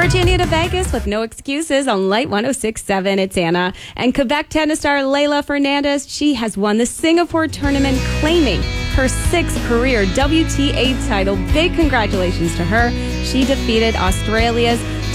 Virginia to Vegas with no excuses on Light 106.7. It's Anna. And Quebec tennis star Leylah Fernandez, she has won the Singapore tournament, claiming her sixth career WTA title. Big congratulations to her. She defeated Australia's